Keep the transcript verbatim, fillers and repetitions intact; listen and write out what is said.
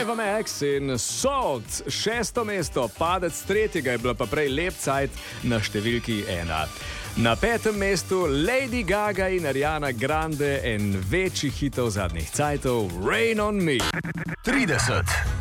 Ava Max in Salt, šesto mesto, padec tretjega, je bila pa prej lep cajt na številki ena. Na petem mestu Lady Gaga in Ariana Grande, en večjih hitov zadnjih cajtov, Rain on Me. trideset.